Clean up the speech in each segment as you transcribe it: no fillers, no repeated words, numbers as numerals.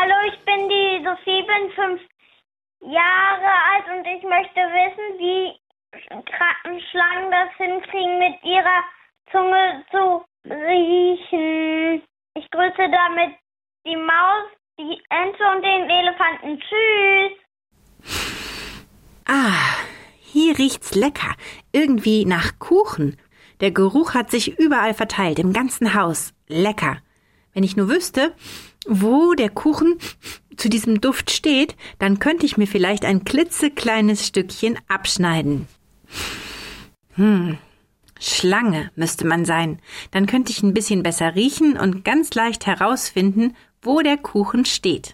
Hallo, ich bin die Sophie, bin 5 Jahre alt und ich möchte wissen, wie Schlangen das hinkriegen, mit ihrer Zunge zu riechen. Ich grüße damit die Maus, die Ente und den Elefanten. Tschüss. Hier riecht's lecker. Irgendwie nach Kuchen. Der Geruch hat sich überall verteilt, im ganzen Haus. Lecker. Wenn ich nur wüsste, wo der Kuchen zu diesem Duft steht, dann könnte ich mir vielleicht ein klitzekleines Stückchen abschneiden. Schlange müsste man sein. Dann könnte ich ein bisschen besser riechen und ganz leicht herausfinden, wo der Kuchen steht.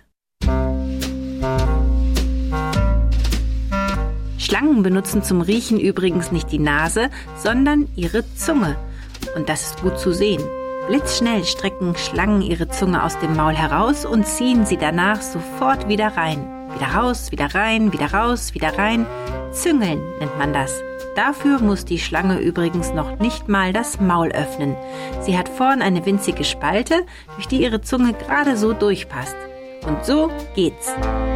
Schlangen benutzen zum Riechen übrigens nicht die Nase, sondern ihre Zunge. Und das ist gut zu sehen. Blitzschnell strecken Schlangen ihre Zunge aus dem Maul heraus und ziehen sie danach sofort wieder rein. Wieder raus, wieder rein, wieder raus, wieder rein. Züngeln nennt man das. Dafür muss die Schlange übrigens noch nicht mal das Maul öffnen. Sie hat vorn eine winzige Spalte, durch die ihre Zunge gerade so durchpasst. Und so geht's.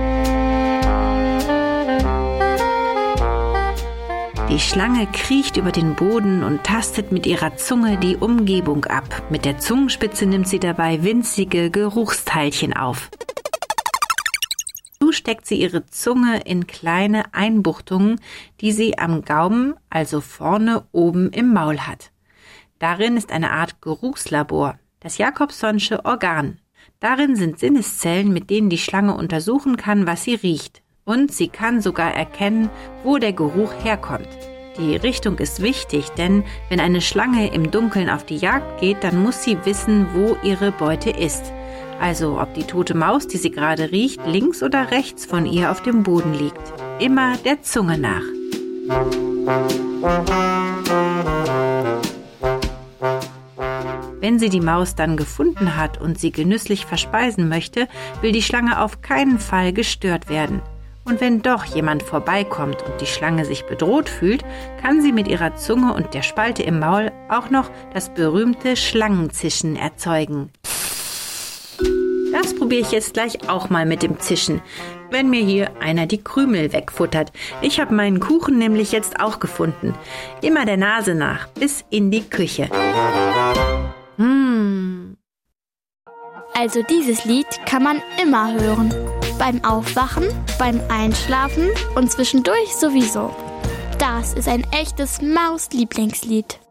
Die Schlange kriecht über den Boden und tastet mit ihrer Zunge die Umgebung ab. Mit der Zungenspitze nimmt sie dabei winzige Geruchsteilchen auf. So steckt sie ihre Zunge in kleine Einbuchtungen, die sie am Gaumen, also vorne oben im Maul hat. Darin ist eine Art Geruchslabor, das Jacobsonsche Organ. Darin sind Sinneszellen, mit denen die Schlange untersuchen kann, was sie riecht. Und sie kann sogar erkennen, wo der Geruch herkommt. Die Richtung ist wichtig, denn wenn eine Schlange im Dunkeln auf die Jagd geht, dann muss sie wissen, wo ihre Beute ist. Also ob die tote Maus, die sie gerade riecht, links oder rechts von ihr auf dem Boden liegt. Immer der Zunge nach. Wenn sie die Maus dann gefunden hat und sie genüsslich verspeisen möchte, will die Schlange auf keinen Fall gestört werden. Und wenn doch jemand vorbeikommt und die Schlange sich bedroht fühlt, kann sie mit ihrer Zunge und der Spalte im Maul auch noch das berühmte Schlangenzischen erzeugen. Das probiere ich jetzt gleich auch mal mit dem Zischen, wenn mir hier einer die Krümel wegfuttert. Ich habe meinen Kuchen nämlich jetzt auch gefunden. Immer der Nase nach, bis in die Küche. Also dieses Lied kann man immer hören. Beim Aufwachen, beim Einschlafen und zwischendurch sowieso. Das ist ein echtes Maus-Lieblingslied.